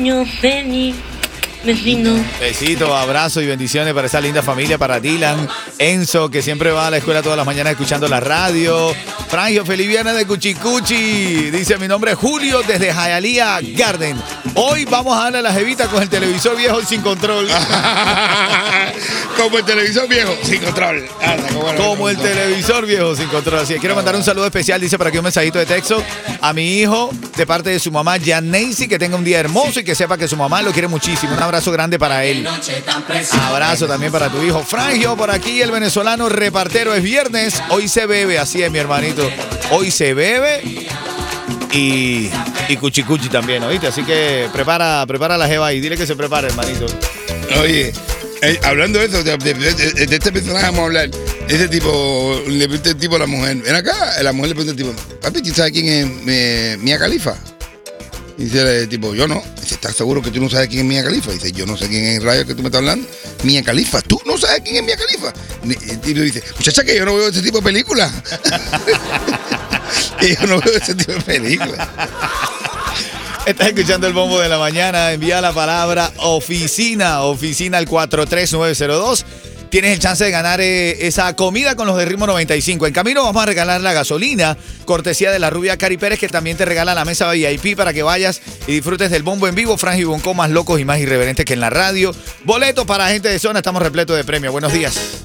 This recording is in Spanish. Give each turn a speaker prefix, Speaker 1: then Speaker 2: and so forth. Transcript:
Speaker 1: Vení, vecino.
Speaker 2: Besito, abrazo y bendiciones para esa linda familia, para Dylan, Enzo, que siempre va a la escuela todas las mañanas escuchando la radio. Frangio, feliz viernes de Cuchicuchi. Dice, mi nombre es Julio desde Hialeah Garden. Hoy vamos a darle a la jevita con el televisor viejo sin control.
Speaker 3: Como el televisor viejo, sin control.
Speaker 2: Como el televisor viejo sin control. Así que quiero mandar un saludo especial, dice por aquí un mensajito de texto, a mi hijo de parte de su mamá, Janacy, que tenga un día hermoso y que sepa que su mamá lo quiere muchísimo. Un abrazo grande para él. Abrazo también para tu hijo. Frangio, por aquí el venezolano repartero, es viernes. Hoy se bebe, así es, mi hermanito. Hoy se bebe y cuchicuchi también, ¿oíste? Así que prepara la jeva y dile que se prepare, hermanito.
Speaker 3: Oye, hablando de eso, de este personaje vamos a hablar. Ese tipo, le pregunta el tipo a la mujer, ven acá, la mujer le pregunta al tipo, papi, ¿tú sabes quién es Mia Khalifa? Y dice el tipo, yo no. Dice, ¿estás seguro que tú no sabes quién es Mia Khalifa? Dice, yo no sé quién es el rayo que tú me estás hablando. Mia Khalifa, ¿tú no sabes quién es Mia Khalifa? El tipo dice, muchacha, que yo no veo ese tipo de películas. Y yo no veo ese tipo de películas.
Speaker 2: Estás escuchando el bombo de la mañana. Envía la palabra oficina al 43902. Tienes el chance de ganar esa comida con los de Ritmo 95. En camino vamos a regalar la gasolina, cortesía de la rubia Cari Pérez, que también te regala la mesa VIP para que vayas y disfrutes del bombo en vivo. Frangio y Bonco, más locos y más irreverentes que en la radio. Boletos para gente de zona, estamos repletos de premios. Buenos días.